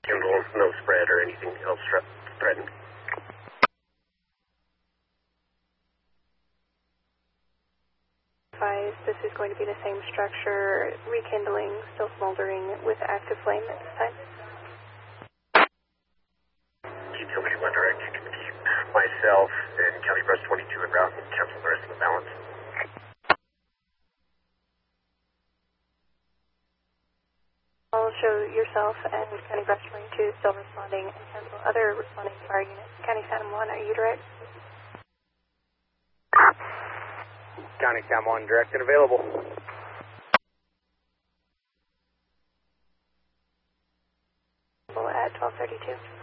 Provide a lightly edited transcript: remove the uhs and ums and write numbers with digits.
No spread or anything else threatened. This is going to be the same structure, rekindling, still smoldering with active flame at this time. Keep somebody one direct. You can keep myself and County Brush 22 en route and cancel the rest of the balance. I'll show yourself and County Brush 22 still responding and cancel other responding fire units. County Phantom 1, are you direct? County Cam 1, direct and available. At 1232.